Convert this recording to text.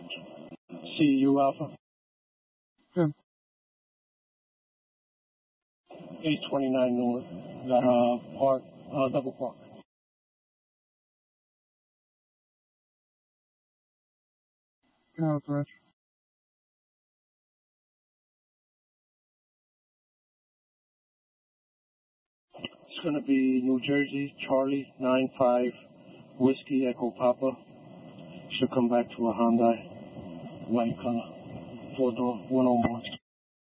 CU Alpha. Good. 829 North. Double park. Got it, Rich. It's going to be New Jersey, Charlie, 95, Whiskey, Echo Papa. Should come back to a Hyundai, white color, 4-door, 1 on 1.